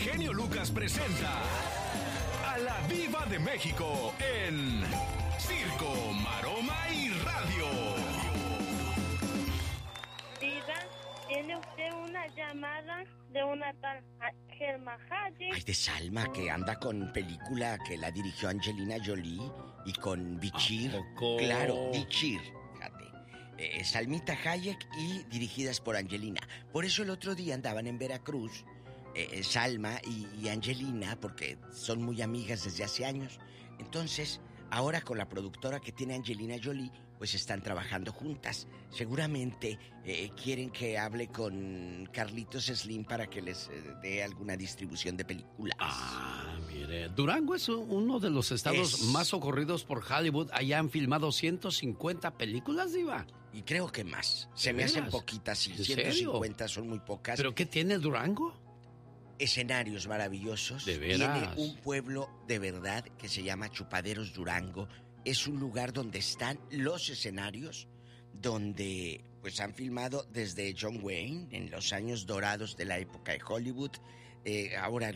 genio Lucas presenta a la Diva de México en Circo, Maroma y Radio. Diva, tiene usted una llamada de una tal Salma Hayek. Ay, de Salma, que anda con película que la dirigió Angelina Jolie y con Bichir. Claro, Bichir, fíjate. Salmita Hayek y dirigidas por Angelina. Por eso el otro día andaban en Veracruz, Salma y Angelina, porque son muy amigas desde hace años. Entonces, ahora con la productora que tiene Angelina Jolie, pues están trabajando juntas. Seguramente quieren que hable con Carlitos Slim para que les dé alguna distribución de películas. Ah, mire, Durango es uno de los estados más socorridos por Hollywood. Allá han filmado 150 películas, Diva. Y creo que más. Se me hacen poquitas y 150 son muy pocas. ¿Pero qué tiene Durango? Escenarios maravillosos. ¿De veras? Tiene un pueblo de verdad que se llama Chupaderos Durango. Es un lugar donde están los escenarios, donde pues han filmado desde John Wayne en los años dorados de la época de Hollywood. Ahora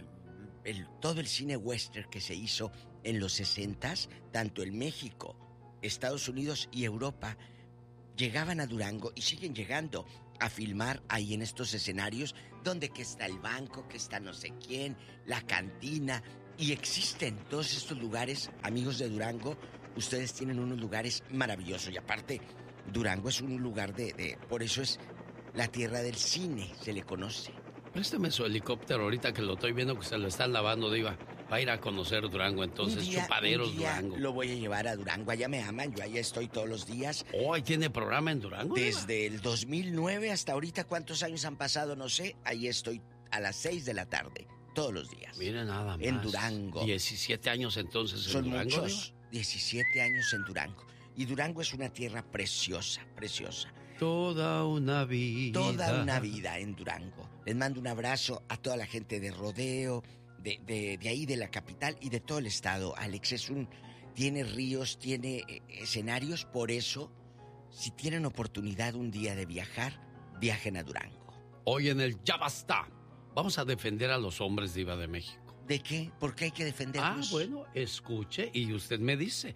todo el cine western que se hizo en los 60s, tanto en México, Estados Unidos y Europa, llegaban a Durango y siguen llegando a filmar ahí en estos escenarios, donde que está el banco, que está no sé quién, la cantina, y existen todos estos lugares. Amigos de Durango, ustedes tienen unos lugares maravillosos, y aparte Durango es un lugar por eso es la tierra del cine, se le conoce. Préstame su helicóptero ahorita que lo estoy viendo que se lo están lavando, Diva. Va a ir a conocer Durango, entonces, Chupaderos Durango. Lo voy a llevar a Durango, allá me aman, yo allá estoy todos los días. Oh, ¿ahí tiene programa en Durango? Desde el 2009 hasta ahorita, ¿cuántos años han pasado? No sé, ahí estoy a las 6 de la tarde, todos los días. Mira nada más. En Durango. 17 años entonces en Son Durango. Son muchos, 17 años en Durango. Y Durango es una tierra preciosa, preciosa. Toda una vida. Toda una vida en Durango. Les mando un abrazo a toda la gente de Rodeo, de ahí de la capital y de todo el estado. Alex tiene ríos, tiene escenarios, por eso, si tienen oportunidad un día de viajar, viajen a Durango. Hoy en el Ya Basta, vamos a defender a los hombres, Diva de México. ¿De qué? ¿Por qué hay que defenderlos? Bueno, escuche y usted me dice.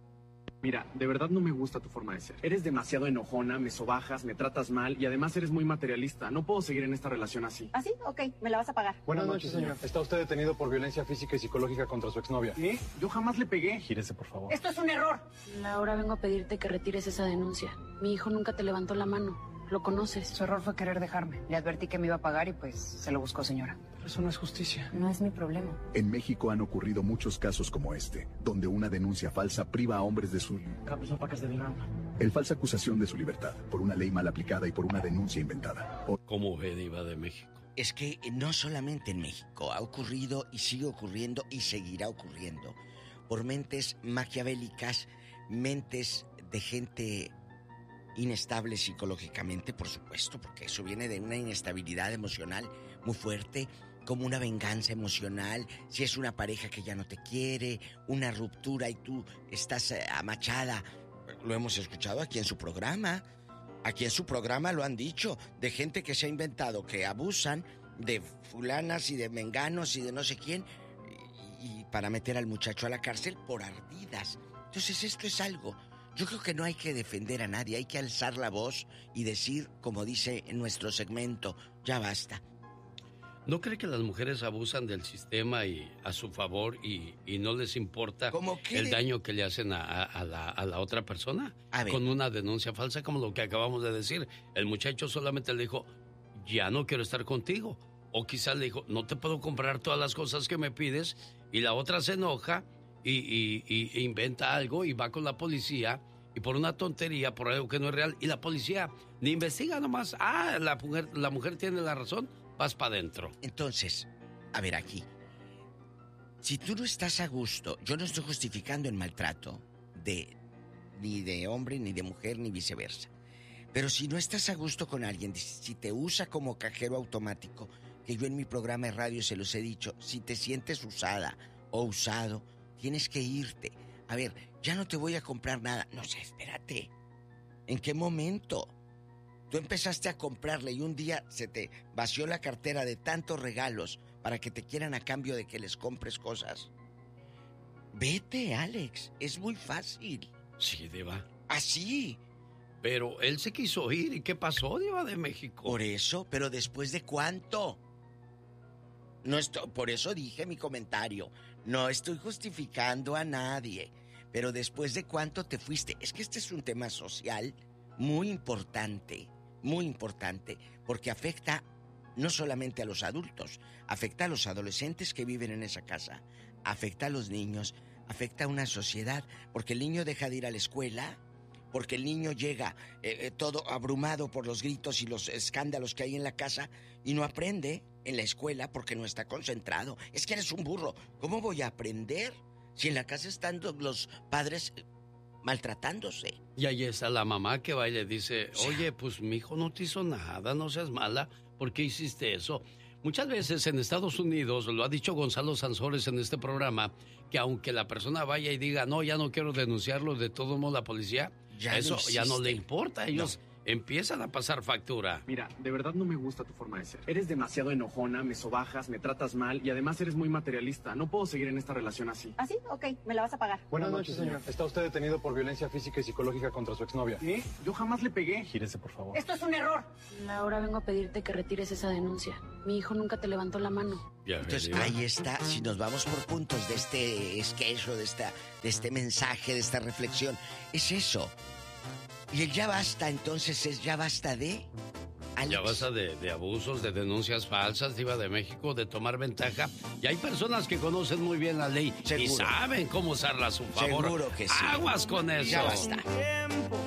Mira, de verdad no me gusta tu forma de ser. Eres demasiado enojona, me sobajas, me tratas mal y además eres muy materialista. No puedo seguir en esta relación así. ¿Ah, sí? Ok, me la vas a pagar. Buenas noches, señor. Está usted detenido por violencia física y psicológica contra su exnovia. ¿Qué? Yo jamás le pegué. Gírese, por favor. ¡Esto es un error! Laura, vengo a pedirte que retires esa denuncia. Mi hijo nunca te levantó la mano. Lo conoces. Su error fue querer dejarme. Le advertí que me iba a pagar y pues se lo buscó, señora. Pero eso no es justicia. No es mi problema. En México han ocurrido muchos casos como este, donde una denuncia falsa priva a hombres de su... El falsa acusación de su libertad, por una ley mal aplicada y por una denuncia inventada. ¿Cómo ve, Diva de México? Es que no solamente en México, ha ocurrido y sigue ocurriendo y seguirá ocurriendo. Por mentes maquiavélicas, mentes de gente inestable psicológicamente, por supuesto, porque eso viene de una inestabilidad emocional muy fuerte, como una venganza emocional, si es una pareja que ya no te quiere, una ruptura y tú estás amachada. Lo hemos escuchado aquí en su programa lo han dicho, de gente que se ha inventado, que abusan de fulanas y de menganos y de no sé quién, y para meter al muchacho a la cárcel por ardidas. Entonces esto es algo. Yo creo que no hay que defender a nadie, hay que alzar la voz y decir, como dice en nuestro segmento, ya basta. ¿No cree que las mujeres abusan del sistema y a su favor y no les importa el daño que le hacen a la otra persona? Con una denuncia falsa como lo que acabamos de decir. El muchacho solamente le dijo, ya no quiero estar contigo. O quizás le dijo, no te puedo comprar todas las cosas que me pides. Y la otra se enoja y inventa algo y va con la policía y por una tontería, por algo que no es real, y la policía ni investiga nomás. La mujer tiene la razón, vas para adentro. Entonces, a ver aquí, si tú no estás a gusto, yo no estoy justificando el maltrato ni de hombre, ni de mujer, ni viceversa, pero si no estás a gusto con alguien, si te usa como cajero automático, que yo en mi programa de radio se los he dicho, si te sientes usada o usado, tienes que irte. A ver, ya no te voy a comprar nada. No sé, espérate. ¿En qué momento? tú empezaste a comprarle y un día se te vació la cartera de tantos regalos para que te quieran a cambio de que les compres cosas. Vete, Alex, es muy fácil. Sí, Diva. Así. Pero él se quiso ir. ¿Y qué pasó, Diva de México? Por eso, pero ¿después de cuánto? No estoy, por eso dije mi comentario. No estoy justificando a nadie. Pero ¿después de cuánto te fuiste? Es que este es un tema social muy importante, porque afecta no solamente a los adultos, afecta a los adolescentes que viven en esa casa, afecta a los niños, afecta a una sociedad, porque el niño deja de ir a la escuela, porque el niño llega todo abrumado por los gritos y los escándalos que hay en la casa y no aprende en la escuela porque no está concentrado. Es que eres un burro. ¿Cómo voy a aprender si en la casa están los padres maltratándose? Y ahí está la mamá que va y le dice, oye, pues mi hijo no te hizo nada, no seas mala, ¿por qué hiciste eso? Muchas veces en Estados Unidos, lo ha dicho Gonzalo Sansores en este programa, que aunque la persona vaya y diga, no, ya no quiero denunciarlo, de todo modo la policía, eso ya no le importa, ellos empiezan a pasar factura. Mira, de verdad no me gusta tu forma de ser. Eres demasiado enojona, me sobajas, me tratas mal y además eres muy materialista. No puedo seguir en esta relación así. ¿Ah, sí? Ok, me la vas a pagar. Buenas noches, señor. Está usted detenido por violencia física y psicológica contra su exnovia. ¿Qué? Yo jamás le pegué. Gírese, por favor. Esto es un error. Ahora vengo a pedirte que retires esa denuncia. Mi hijo nunca te levantó la mano. Entonces ahí está, si nos vamos por puntos de este sketch o de este mensaje, de esta reflexión, es eso. Y el ya basta, entonces es ya basta de... Alex. Ya basta de abusos, de denuncias falsas, Diva de México, de tomar ventaja. Y hay personas que conocen muy bien la ley. Seguro. Y saben cómo usarla a su favor. Seguro que sí. Aguas con eso. Ya basta.